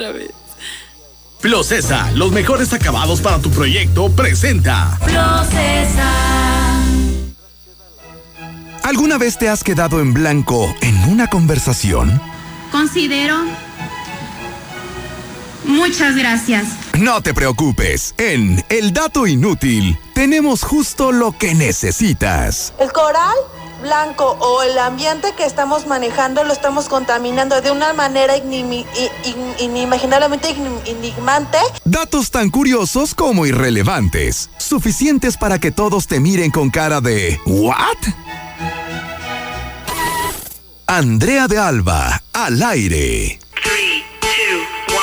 otra vez. Flosesa, los mejores acabados para tu proyecto, presenta Flosesa. ¿Alguna vez te has quedado en blanco en una conversación? Considero. Muchas gracias. No te preocupes, en El Dato Inútil tenemos justo lo que necesitas. El coral blanco o el ambiente que estamos manejando lo estamos contaminando de una manera inimaginablemente enigmante. Datos tan curiosos como irrelevantes, suficientes para que todos te miren con cara de ¿what? Andrea de Alba, al aire. 3, 2,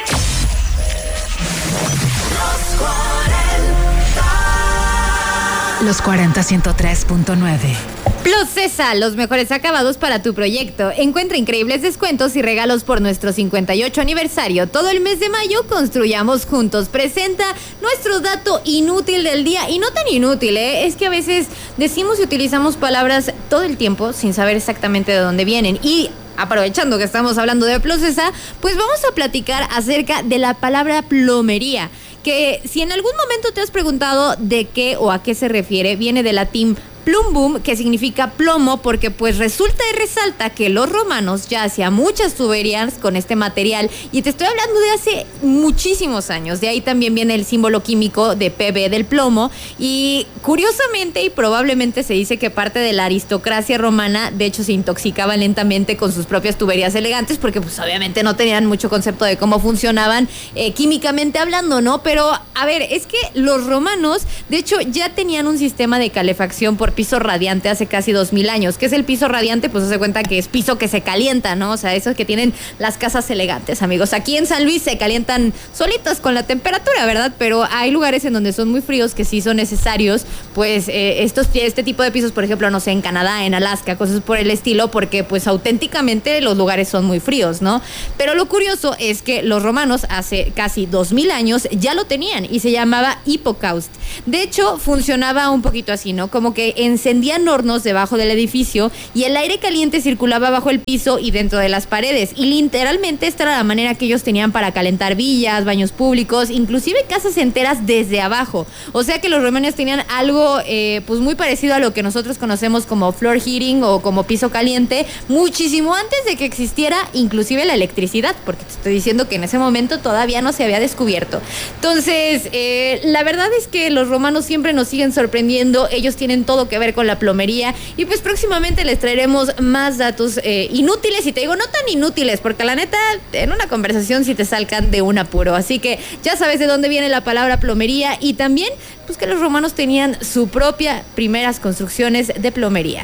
1. Los 40 103.9. Flosesa, los mejores acabados para tu proyecto. Encuentra increíbles descuentos y regalos por nuestro 58 aniversario. Todo el mes de mayo construyamos juntos. Presenta nuestro dato inútil del día. Y no tan inútil, es que a veces decimos y utilizamos palabras todo el tiempo sin saber exactamente de dónde vienen. Y aprovechando que estamos hablando de Flosesa, pues vamos a platicar acerca de la palabra plomería, que si en algún momento te has preguntado de qué o a qué se refiere, viene del latín plumbum, que significa plomo, porque pues resulta y resalta que los romanos ya hacían muchas tuberías con este material, y te estoy hablando de hace muchísimos años. De ahí también viene el símbolo químico de Pb del plomo, y curiosamente y probablemente se dice que parte de la aristocracia romana de hecho se intoxicaba lentamente con sus propias tuberías elegantes, porque pues obviamente no tenían mucho concepto de cómo funcionaban químicamente hablando, ¿no? Pero a ver, es que los romanos de hecho ya tenían un sistema de calefacción por piso radiante hace casi 2000 años. ¿Qué es el piso radiante? Pues se cuenta que es piso que se calienta, ¿no? O sea, esos que tienen las casas elegantes, amigos. Aquí en San Luis se calientan solitas con la temperatura, ¿verdad? Pero hay lugares en donde son muy fríos que sí son necesarios, pues este tipo de pisos, por ejemplo, no sé, en Canadá, en Alaska, cosas por el estilo, porque pues auténticamente los lugares son muy fríos, ¿no? Pero lo curioso es que los romanos hace casi 2000 años ya lo tenían y se llamaba hipocaust. De hecho, funcionaba un poquito así, ¿no? Como que encendían hornos debajo del edificio y el aire caliente circulaba bajo el piso y dentro de las paredes, y literalmente esta era la manera que ellos tenían para calentar villas, baños públicos, inclusive casas enteras desde abajo. O sea que los romanos tenían algo pues muy parecido a lo que nosotros conocemos como floor heating o como piso caliente, muchísimo antes de que existiera inclusive la electricidad, porque te estoy diciendo que en ese momento todavía no se había descubierto. Entonces la verdad es que los romanos siempre nos siguen sorprendiendo. Ellos tienen todo que ver con la plomería, y pues próximamente les traeremos más datos inútiles, y te digo no tan inútiles, porque la neta en una conversación sí te salgan de un apuro. Así que ya sabes de dónde viene la palabra plomería, y también pues que los romanos tenían su propia primeras construcciones de plomería.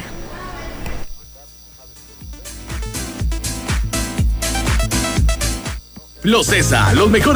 Flosesa, los mejores